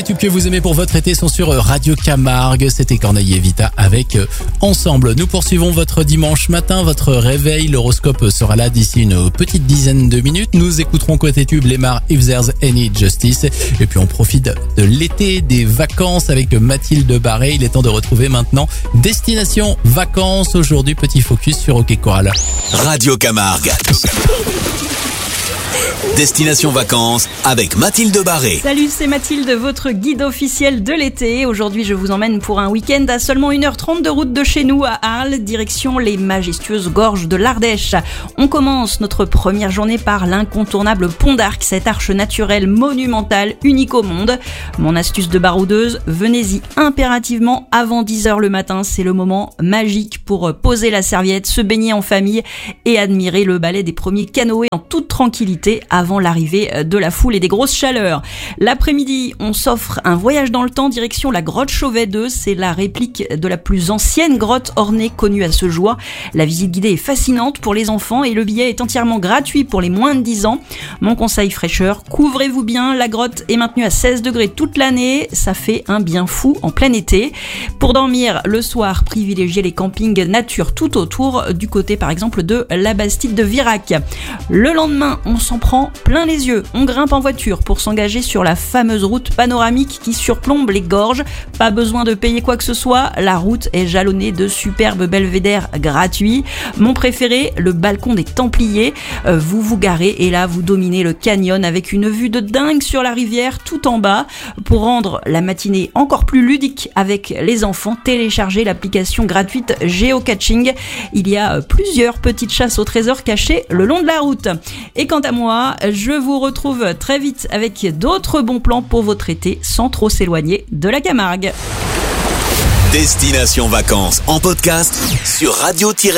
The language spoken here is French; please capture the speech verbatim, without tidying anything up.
tubes que vous aimez pour votre été sont sur Radio Camargue. C'était Corneille et Vita avec Ensemble. Nous poursuivons votre dimanche matin, votre réveil. L'horoscope sera là d'ici une petite dizaine de minutes. Nous écouterons côté tube Lemar, If There's Any Justice. Et puis on profite de l'été, des vacances avec Mathilde Barré. Il est temps de retrouver maintenant Destination Vacances. Aujourd'hui, petit focus sur OK Coral. Radio Camargue. Destination Vacances avec Mathilde Barré. Salut, c'est Mathilde, votre guide officiel de l'été. Aujourd'hui, je vous emmène pour un week-end à seulement une heure trente de route de chez nous à Arles, direction les majestueuses gorges de l'Ardèche. On commence notre première journée par l'incontournable Pont d'Arc, cette arche naturelle monumentale, unique au monde. Mon astuce de baroudeuse, venez-y impérativement avant dix heures le matin. C'est le moment magique pour poser la serviette, se baigner en famille et admirer le ballet des premiers canoës en toute tranquillité avant l'arrivée de la foule et des grosses chaleurs. L'après-midi, on s'offre un voyage dans le temps direction la grotte Chauvet deux. C'est la réplique de la plus ancienne grotte ornée connue à ce jour. La visite guidée est fascinante pour les enfants et le billet est entièrement gratuit pour les moins de dix ans. Mon conseil fraîcheur, couvrez-vous bien. La grotte est maintenue à seize degrés toute l'année. Ça fait un bien fou en plein été. Pour dormir le soir, privilégiez les campings nature tout autour, du côté par exemple de la Bastide de Virac. Le lendemain, on s'en prend plein les yeux. On grimpe en voiture pour s'engager sur la fameuse route panoramique qui surplombe les gorges. Pas besoin de payer quoi que ce soit. La route est jalonnée de superbes belvédères gratuits. Mon préféré, le balcon des Templiers. Euh, vous vous garez et là, vous dominez le canyon avec une vue de dingue sur la rivière tout en bas. Pour rendre la matinée encore plus ludique avec les enfants, téléchargez l'application gratuite Geocaching. Il y a plusieurs petites chasses au trésor cachées le long de la route. Et quant à moi, je vous retrouve très vite avec d'autres bons plans pour votre été sans trop s'éloigner de la Camargue. Destination Vacances en podcast sur radio